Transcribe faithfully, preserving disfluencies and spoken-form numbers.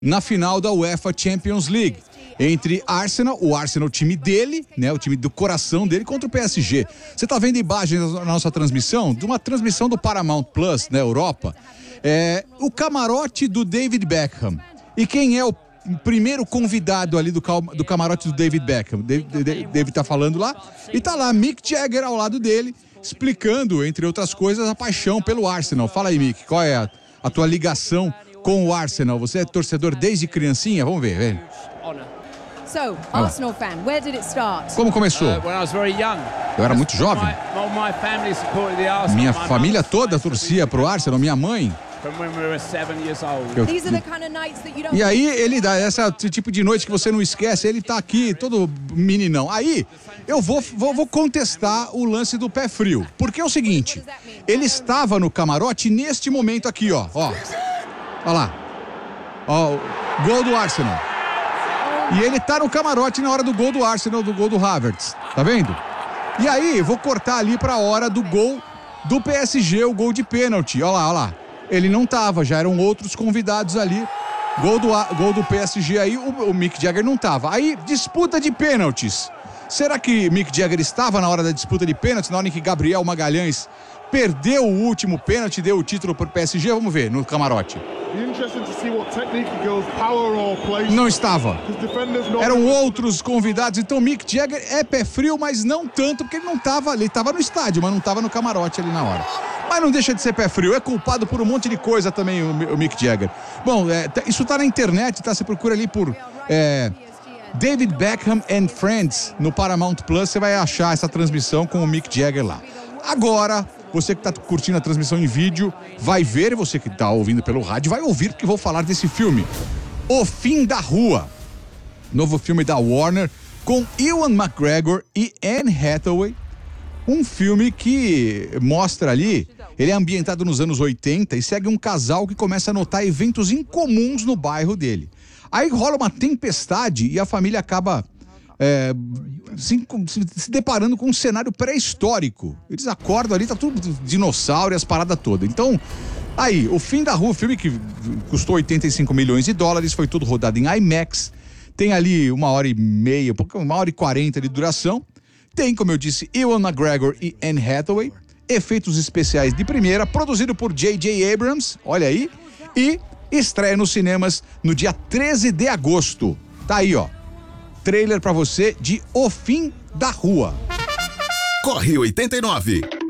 na final da UEFA Champions League. Entre Arsenal, o Arsenal, o time dele, né, o time do coração dele, contra o P S G. Você tá vendo imagens na nossa transmissão, de uma transmissão do Paramount Plus na Europa, é, o camarote do David Beckham. E quem é o primeiro convidado ali do, cal, do camarote do David Beckham? David, David tá falando lá, e tá lá Mick Jagger ao lado dele, explicando, entre outras coisas, a paixão pelo Arsenal. Fala aí, Mick, qual é a, a tua ligação com o Arsenal? Você é torcedor desde criancinha? Vamos ver, vem. So, Arsenal fan, where did it start? Como começou? Uh, when I was very young. Eu era muito jovem. My, my family supported the Arsenal. Minha My família mum toda torcia pro Arsenal, minha mãe. From when we were seven years old. Eu- These are the kind of nights that you don't. E aí ele dá essa tipo de noite que você não esquece, ele tá aqui, todo meninão. Aí eu vou, vou, vou contestar o lance do pé frio. Porque é o seguinte, ele estava no camarote neste momento aqui, ó. Ó, ó lá. Ó, o gol do Arsenal. E ele tá no camarote na hora do gol do Arsenal, do gol do Havertz. Tá vendo? E aí, vou cortar ali pra hora do gol do P S G, o gol de pênalti. Ó lá, ó lá. Ele não tava, já eram outros convidados ali. Gol do, gol do P S G aí, o, o Mick Jagger não tava. Aí, disputa de pênaltis. Será que Mick Jagger estava na hora da disputa de pênaltis, na hora em que Gabriel Magalhães perdeu o último pênalti, deu o título pro P S G? Vamos ver, no camarote. Não estava. Eram outros convidados, então Mick Jagger é pé frio, mas não tanto, porque ele não estava, ele estava no estádio, mas não estava no camarote ali na hora. Mas não deixa de ser pé frio, é culpado por um monte de coisa também o, o Mick Jagger. Bom, é, tá, isso tá na internet, tá? Você procura ali por é, David Beckham and Friends no Paramount Plus, você vai achar essa transmissão com o Mick Jagger lá. Agora, você que tá curtindo a transmissão em vídeo, vai ver, e você que tá ouvindo pelo rádio, vai ouvir, porque vou falar desse filme. O Fim da Rua. Novo filme da Warner, com Ewan McGregor e Anne Hathaway. Um filme que mostra ali, ele é ambientado nos anos oitenta e segue um casal que começa a notar eventos incomuns no bairro dele. Aí rola uma tempestade e a família acaba é, se, se deparando com um cenário pré-histórico. Eles acordam ali, tá tudo dinossauro e as paradas todas. Então, aí, O Fim da Rua, filme que custou oitenta e cinco milhões de dólares, foi tudo rodado em IMAX, tem ali uma hora e meia, uma hora e quarenta de duração. Tem, como eu disse, Ewan McGregor e Anne Hathaway, efeitos especiais de primeira, produzido por J J Abrams, olha aí, e estreia nos cinemas no dia treze de agosto. Tá aí, ó, trailer pra você de O Fim da Rua. Corre oitenta e nove.